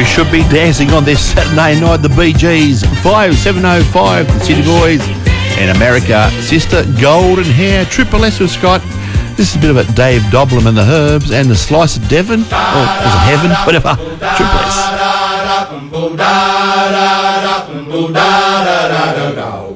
You should be dancing on this Saturday night. The Bee Gees, 5705, the City Boys, in America, Sister Golden Hair, Triple S with Scott. This is a bit of a Dave Doblin and the Herbs and the Slice of Devon, or was it Heaven? Whatever. Triple S.